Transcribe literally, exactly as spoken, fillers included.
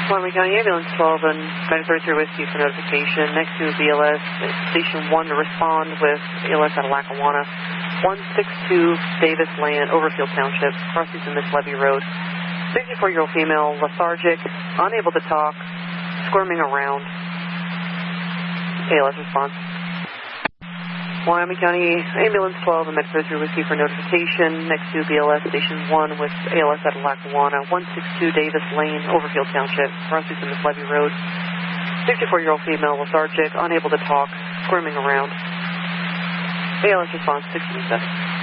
Wyoming County Ambulance twelve and nine thirty-three Whiskey for notification. Next to B L S, Station one to respond with A L S out of Lackawanna. one sixty-two Davis Lane, Overfield Township, crossing to Miss Levy Road. sixty-four-year-old female, lethargic, unable to talk, squirming around. A L S response. Wyoming County Ambulance twelve and Metro three Whiskey for notification. Next to B L S Station one with A L S out of Lackawanna. one sixty-two Davis Lane, Overfield Township, crossing to Miss Levy Road. sixty-four-year-old female, lethargic, unable to talk, squirming around. A L S response sixteen seven.